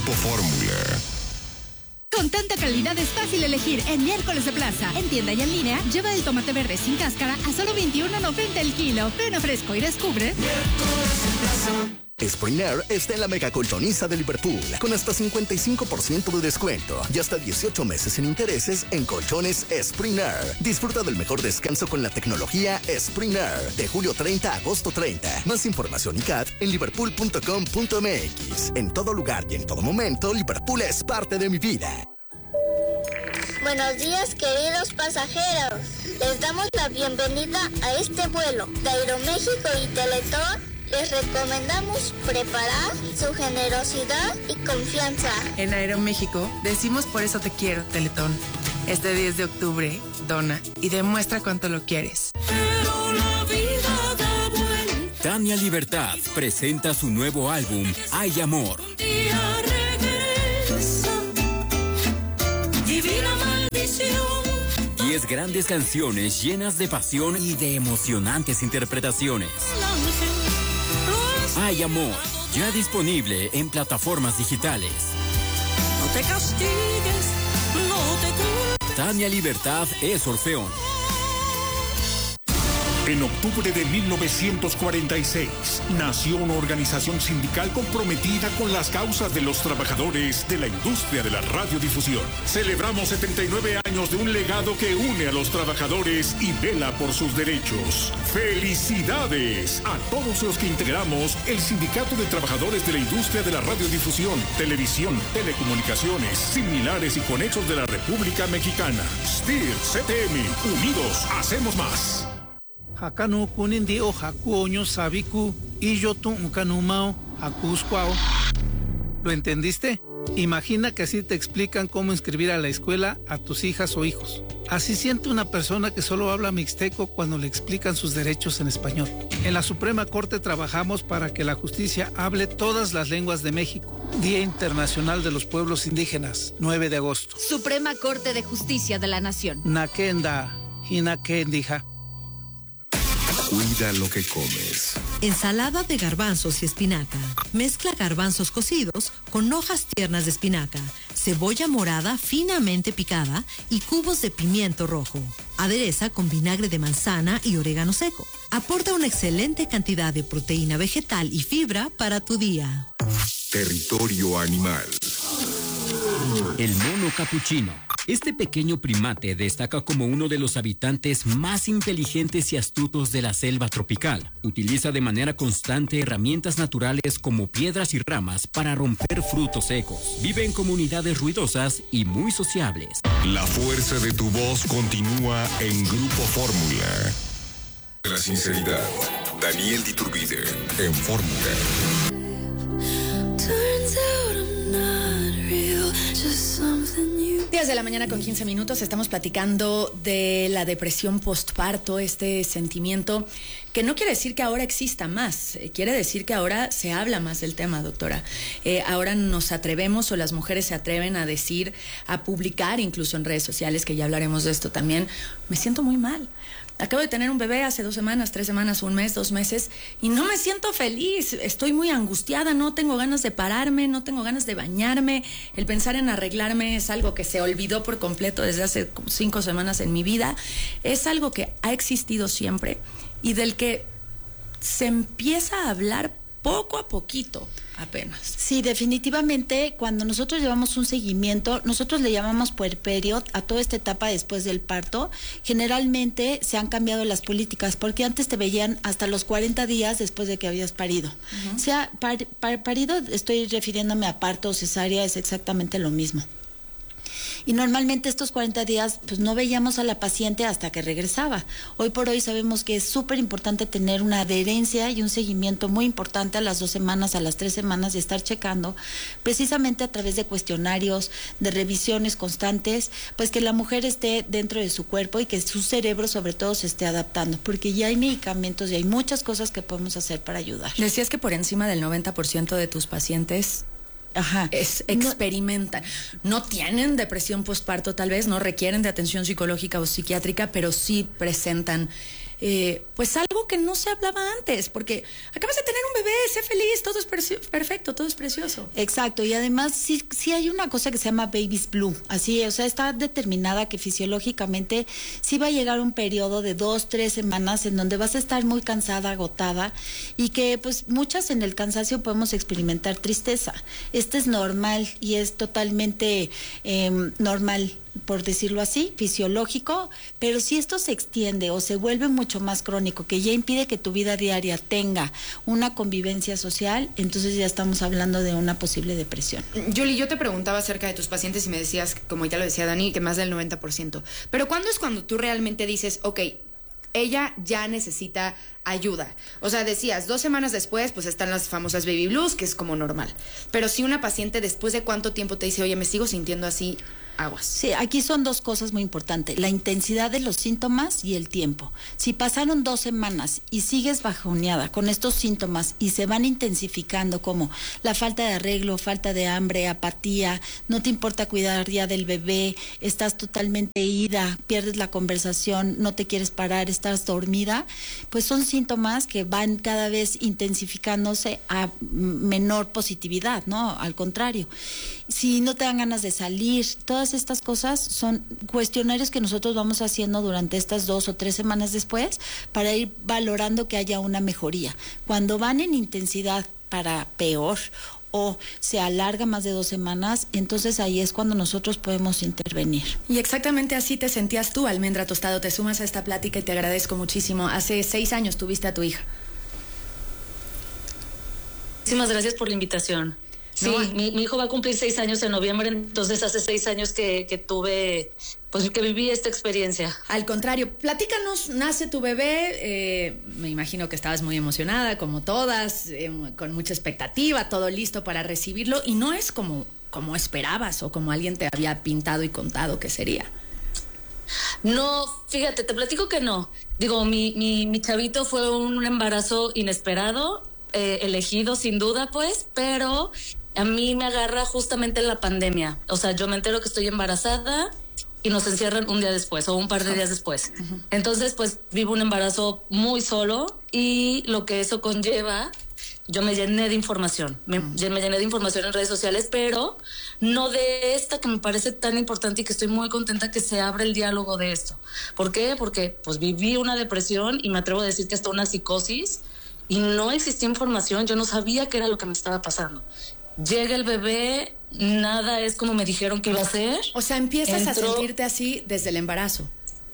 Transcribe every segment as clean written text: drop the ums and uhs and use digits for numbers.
Grupo Fórmula. Con tanta calidad es fácil elegir en Miércoles de Plaza. En tienda y en línea, lleva el tomate verde sin cáscara a solo $21.90 el kilo. Ven fresco y descubre. Miércoles de Plaza. Spring Air está en la mega colchoniza de Liverpool, con hasta 55% de descuento y hasta 18 meses sin intereses en colchones Spring Air. Disfruta del mejor descanso con la tecnología Spring Air, de julio 30 a agosto 30. Más información y CAT en liverpool.com.mx. En todo lugar y en todo momento, Liverpool es parte de mi vida. Buenos días, queridos pasajeros. Les damos la bienvenida a este vuelo de Aeroméxico y Teletón. Les recomendamos preparar su generosidad y confianza. En Aeroméxico decimos por eso te quiero, Teletón. Este 10 de octubre, dona y demuestra cuánto lo quieres. Pero la vida da vuelta. Tania Libertad presenta su nuevo álbum, Hay Amor. Un día regresa, divina maldición. 10 grandes canciones llenas de pasión y de emocionantes interpretaciones. Hay Amor, ya disponible en plataformas digitales. No te castigues, no te culpes. Tania Libertad es Orfeón. En octubre de 1946, nació una organización sindical comprometida con las causas de los trabajadores de la industria de la radiodifusión. Celebramos 79 años de un legado que une a los trabajadores y vela por sus derechos. ¡Felicidades a todos los que integramos el Sindicato de Trabajadores de la Industria de la Radiodifusión, Televisión, Telecomunicaciones, Similares y Conexos de la República Mexicana! STIR, CTM, unidos, hacemos más. Hakanu kunindi o hakuoño sabiku y yo tu ukanumao hakuscuao. ¿Lo entendiste? Imagina que así te explican cómo inscribir a la escuela a tus hijas o hijos. Así siente una persona que solo habla mixteco cuando le explican sus derechos en español. En la Suprema Corte trabajamos para que la justicia hable todas las lenguas de México. Día Internacional de los Pueblos Indígenas, 9 de agosto. Suprema Corte de Justicia de la Nación. Nakenda, hinakendija. Cuida lo que comes. Ensalada de garbanzos y espinaca. Mezcla garbanzos cocidos con hojas tiernas de espinaca, cebolla morada finamente picada y cubos de pimiento rojo. Adereza con vinagre de manzana y orégano seco. Aporta una excelente cantidad de proteína vegetal y fibra para tu día. Territorio animal. El mono capuchino. Este pequeño primate destaca como uno de los habitantes más inteligentes y astutos de la selva tropical. Utiliza de manera constante herramientas naturales como piedras y ramas para romper frutos secos. Vive en comunidades ruidosas y muy sociables. La fuerza de tu voz continúa en Grupo Fórmula. La sinceridad. Daniel Diturbide en Fórmula. 10 de la mañana con 15 minutos, estamos platicando de la depresión postparto, este sentimiento que no quiere decir que ahora exista más, quiere decir que ahora se habla más del tema, doctora. Ahora nos atrevemos o las mujeres se atreven a decir, a publicar incluso en redes sociales, que ya hablaremos de esto también, me siento muy mal. Acabo de tener un bebé hace 2 semanas, 3 semanas, 1 mes, 2 meses y no me siento feliz, estoy muy angustiada, no tengo ganas de pararme, no tengo ganas de bañarme, el pensar en arreglarme es algo que se olvidó por completo desde hace 5 semanas en mi vida, es algo que ha existido siempre y del que se empieza a hablar poco a poquito. Apenas. Sí, definitivamente, cuando nosotros llevamos un seguimiento, nosotros le llamamos puerperio a toda esta etapa después del parto. Generalmente se han cambiado las políticas, porque antes te veían hasta los 40 días después de que habías parido. O sea, parido, estoy refiriéndome a parto o cesárea, es exactamente lo mismo. Y normalmente estos 40 días pues no veíamos a la paciente hasta que regresaba. Hoy por hoy sabemos que es súper importante tener una adherencia y un seguimiento muy importante a las 2 semanas, a las 3 semanas, y estar checando precisamente a través de cuestionarios, de revisiones constantes, pues que la mujer esté dentro de su cuerpo y que su cerebro sobre todo se esté adaptando, porque ya hay medicamentos y hay muchas cosas que podemos hacer para ayudar. Decías que por encima del 90% de tus pacientes experimentan, no tienen depresión postparto, tal vez no requieren de atención psicológica o psiquiátrica, pero sí presentan pues algo que no se hablaba antes, porque acabas de tener un bebé, sé feliz, todo es perfecto, todo es precioso. Exacto, y además sí hay una cosa que se llama baby's blue, así, o sea, está determinada que fisiológicamente sí va a llegar un periodo de 2-3 semanas en donde vas a estar muy cansada, agotada, y que pues muchas en el cansancio podemos experimentar tristeza. Este es normal y es totalmente normal, por decirlo así, fisiológico, pero si esto se extiende o se vuelve mucho más crónico, que ya impide que tu vida diaria tenga una convivencia social, entonces ya estamos hablando de una posible depresión. Yuli, yo te preguntaba acerca de tus pacientes y me decías, como ya lo decía Dani, que más del 90%. Pero ¿cuándo es cuando tú realmente dices, ok, ella ya necesita ayuda? O sea, decías, 2 semanas después, pues están las famosas baby blues, que es como normal. Pero si una paciente después de cuánto tiempo te dice, oye, me sigo sintiendo así, aguas. Sí, aquí son 2 cosas muy importantes, la intensidad de los síntomas y el tiempo. Si pasaron 2 semanas y sigues bajoneada con estos síntomas y se van intensificando, como la falta de arreglo, falta de hambre, apatía, no te importa cuidar ya del bebé, estás totalmente ida, pierdes la conversación, no te quieres parar, estás dormida, pues son síntomas que van cada vez intensificándose a menor positividad, ¿no? Al contrario. Si no te dan ganas de salir, todas estas cosas son cuestionarios que nosotros vamos haciendo durante estas 2 o 3 semanas después para ir valorando que haya una mejoría. Cuando van en intensidad para peor o se alarga más de 2 semanas, entonces ahí es cuando nosotros podemos intervenir. Y exactamente así te sentías tú, Almendra Tostado. Te sumas a esta plática y te agradezco muchísimo. Hace 6 años tuviste a tu hija. Muchísimas gracias por la invitación. Sí, no, mi hijo va a cumplir 6 años en noviembre, entonces hace 6 años que tuve, pues que viví esta experiencia. Al contrario, platícanos, nace tu bebé, me imagino que estabas muy emocionada, como todas, con mucha expectativa, todo listo para recibirlo, y no es como esperabas o como alguien te había pintado y contado que sería. No, fíjate, te platico que no. Digo, mi chavito fue un embarazo inesperado, elegido sin duda, pues, pero a mí me agarra justamente la pandemia. O sea, yo me entero que estoy embarazada y nos encierran un día después o un par de días después. Entonces, pues, vivo un embarazo muy solo y lo que eso conlleva, yo me llené de información. Me llené de información en redes sociales, pero no de esta que me parece tan importante y que estoy muy contenta que se abra el diálogo de esto. ¿Por qué? Porque, pues, viví una depresión y me atrevo a decir que hasta una psicosis y no existía información. Yo no sabía qué era lo que me estaba pasando. Llega el bebé, nada es como me dijeron que iba a ser. O sea, empiezas a sentirte así desde el embarazo.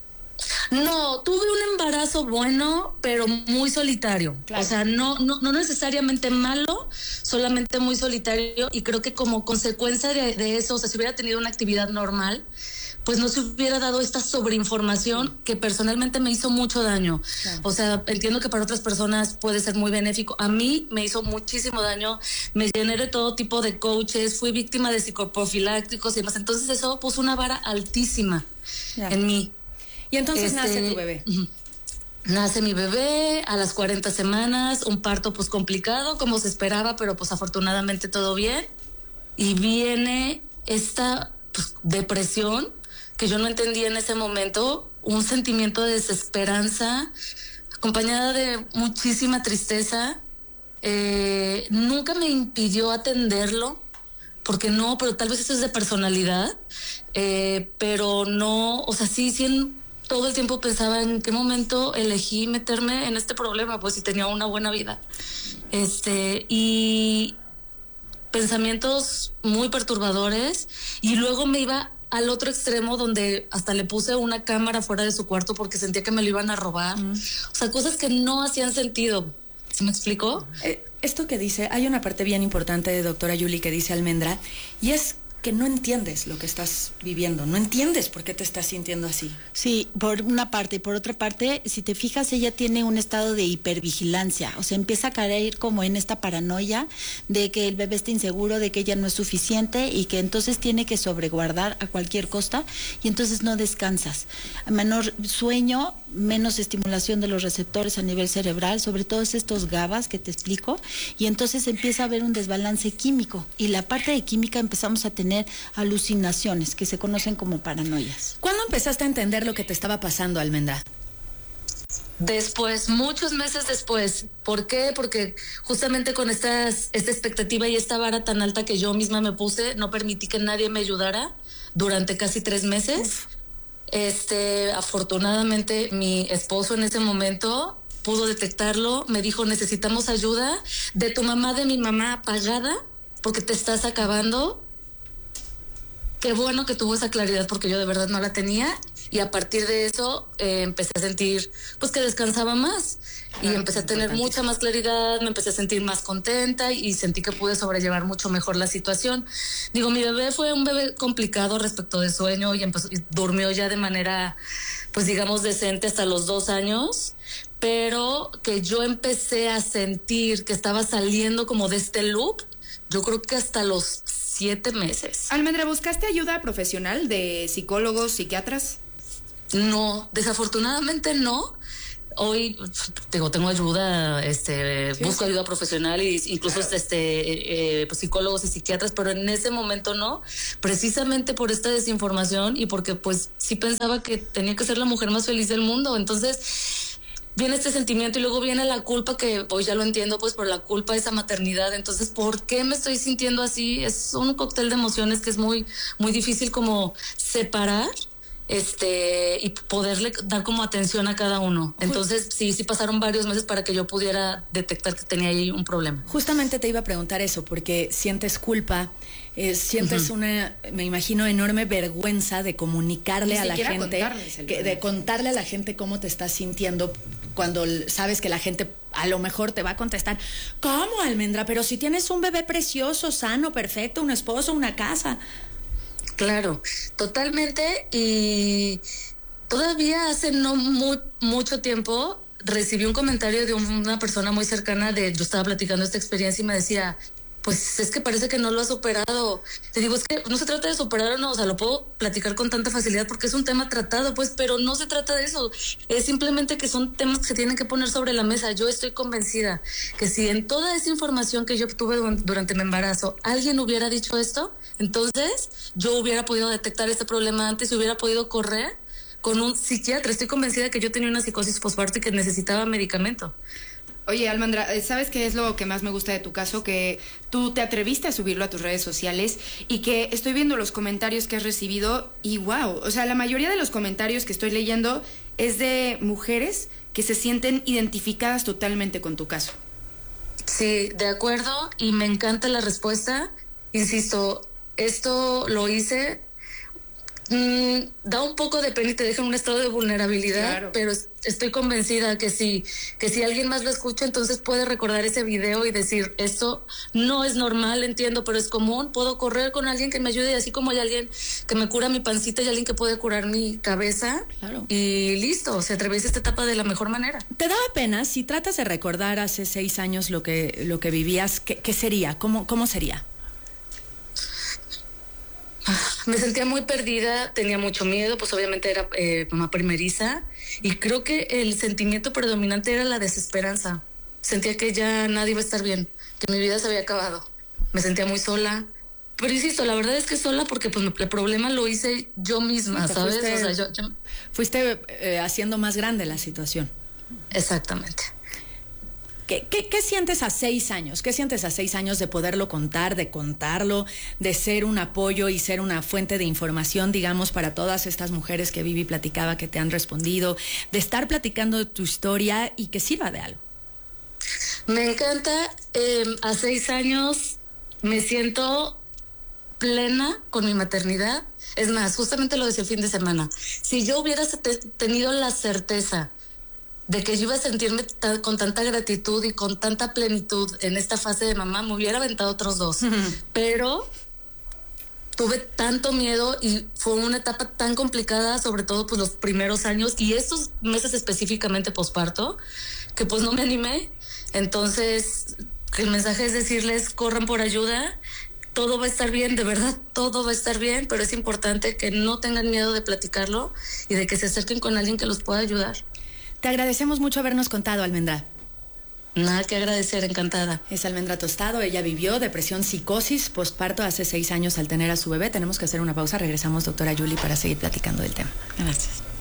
No, tuve un embarazo bueno, pero muy solitario. Claro. O sea, no necesariamente malo, solamente muy solitario. Y creo que como consecuencia de eso, o sea, si hubiera tenido una actividad normal, pues no se hubiera dado esta sobreinformación que personalmente me hizo mucho daño. Claro. O sea, entiendo que para otras personas puede ser muy benéfico. A mí me hizo muchísimo daño. Me llené de todo tipo de coaches, fui víctima de psicoprofilácticos y demás. Entonces eso puso una vara altísima en mí. Y entonces nace tu bebé. Nace mi bebé a las 40 semanas, un parto pues complicado como se esperaba, pero pues afortunadamente todo bien. Y viene esta pues, depresión que yo no entendía en ese momento, un sentimiento de desesperanza, acompañada de muchísima tristeza. Nunca me impidió atenderlo, porque no, pero tal vez eso es de personalidad, pero no, o sea, sí, todo el tiempo pensaba en qué momento elegí meterme en este problema, pues si tenía una buena vida. Y pensamientos muy perturbadores, y luego me iba al otro extremo donde hasta le puse una cámara fuera de su cuarto porque sentía que me lo iban a robar. O sea, cosas que no hacían sentido. ¿Se me explicó? Esto que dice, hay una parte bien importante de doctora Yuli que dice Almendra, y es que no entiendes lo que estás viviendo, no entiendes por qué te estás sintiendo así. Sí, por una parte, y por otra parte, si te fijas, ella tiene un estado de hipervigilancia, o sea, empieza a caer como en esta paranoia de que el bebé está inseguro, de que ella no es suficiente y que entonces tiene que sobreguardar a cualquier costa, y entonces no descansas. A menor sueño, menos estimulación de los receptores a nivel cerebral, sobre todo estos GABAs que te explico, y entonces empieza a haber un desbalance químico, y la parte de química empezamos a tener alucinaciones que se conocen como paranoias. ¿Cuándo empezaste a entender lo que te estaba pasando, Almendra? Después, muchos meses después. ¿Por qué? Porque justamente con esta expectativa y esta vara tan alta que yo misma me puse, no permití que nadie me ayudara durante casi 3 meses. Afortunadamente, mi esposo en ese momento pudo detectarlo, me dijo, necesitamos ayuda de tu mamá, de mi mamá, pagada, porque te estás acabando. Qué bueno que tuvo esa claridad, porque yo de verdad no la tenía. Y a partir de eso empecé a sentir pues que descansaba más. Y empecé a tener mucha más claridad, me empecé a sentir más contenta y sentí que pude sobrellevar mucho mejor la situación. Digo, mi bebé fue un bebé complicado respecto de sueño y durmió ya de manera, pues digamos, decente hasta los 2 años, pero que yo empecé a sentir que estaba saliendo como de este loop, yo creo que hasta los 7 meses. Almendra, ¿buscaste ayuda profesional de psicólogos, psiquiatras? No, desafortunadamente no. Hoy tengo ayuda, busco ayuda profesional y incluso pues, psicólogos y psiquiatras, pero en ese momento no, precisamente por esta desinformación y porque pues sí pensaba que tenía que ser la mujer más feliz del mundo. Entonces viene este sentimiento y luego viene la culpa, que hoy ya lo entiendo, pues por la culpa de esa maternidad. Entonces, ¿por qué me estoy sintiendo así? Es un cóctel de emociones que es muy, muy difícil como separar. Y poderle dar como atención a cada uno. Entonces sí pasaron varios meses para que yo pudiera detectar que tenía ahí un problema. Justamente te iba a preguntar eso, porque sientes culpa, sientes una, me imagino, enorme vergüenza de comunicarle a la gente, de contarle a la gente cómo te estás sintiendo, cuando sabes que la gente a lo mejor te va a contestar, ¿cómo, Almendra? Pero si tienes un bebé precioso, sano, perfecto, un esposo, una casa. Claro, totalmente. Y todavía hace no mucho tiempo recibí un comentario de una persona muy cercana yo estaba platicando esta experiencia y me decía, pues es que parece que no lo has superado. Te digo, es que no se trata de superar o no, o sea, lo puedo platicar con tanta facilidad porque es un tema tratado, pues, pero no se trata de eso. Es simplemente que son temas que se tienen que poner sobre la mesa. Yo estoy convencida que si en toda esa información que yo obtuve durante mi embarazo alguien hubiera dicho esto, entonces yo hubiera podido detectar este problema antes y hubiera podido correr con un psiquiatra. Estoy convencida que yo tenía una psicosis postparto y que necesitaba medicamento. Oye, Almendra, ¿sabes qué es lo que más me gusta de tu caso? Que tú te atreviste a subirlo a tus redes sociales y que estoy viendo los comentarios que has recibido y wow, o sea, la mayoría de los comentarios que estoy leyendo es de mujeres que se sienten identificadas totalmente con tu caso. Sí, de acuerdo, y me encanta la respuesta. Insisto, esto lo hice, da un poco de pena y te deja en un estado de vulnerabilidad, claro. Pero estoy convencida que si alguien más lo escucha, entonces puede recordar ese video y decir, esto no es normal, entiendo, pero es común, puedo correr con alguien que me ayude, y así como hay alguien que me cura mi pancita y alguien que puede curar mi cabeza, claro. Y listo, se atraviesa esta etapa de la mejor manera. ¿Te daba pena si tratas de recordar hace 6 años lo que vivías? ¿Qué sería? ¿Cómo sería? Me sentía muy perdida, tenía mucho miedo, pues obviamente era mamá primeriza, y creo que el sentimiento predominante era la desesperanza. Sentía que ya nadie iba a estar bien, que mi vida se había acabado. Me sentía muy sola, pero insisto, la verdad es que sola porque pues el problema lo hice yo misma, ¿sabes? Fuiste haciendo más grande la situación. Exactamente. ¿Qué sientes a 6 años? ¿Qué sientes a 6 años de poderlo contar, de contarlo, de ser un apoyo y ser una fuente de información, digamos, para todas estas mujeres que Vivi platicaba, que te han respondido, de estar platicando de tu historia y que sirva de algo? Me encanta. A 6 años me siento plena con mi maternidad. Es más, justamente lo decía el fin de semana. Si yo hubiera tenido la certeza de que yo iba a sentirme con tanta gratitud y con tanta plenitud en esta fase de mamá, me hubiera aventado otros 2. Pero tuve tanto miedo y fue una etapa tan complicada, sobre todo pues los primeros años y estos meses específicamente posparto, que pues no me animé. Entonces el mensaje es decirles, corran por ayuda, todo va a estar bien, de verdad, todo va a estar bien, pero es importante que no tengan miedo de platicarlo y de que se acerquen con alguien que los pueda ayudar. Te agradecemos mucho habernos contado, Almendra. Nada que agradecer, encantada. Es Almendra Tostado, ella vivió depresión, psicosis, postparto hace 6 años al tener a su bebé. Tenemos que hacer una pausa, regresamos, doctora Yuli, para seguir platicando del tema. Gracias.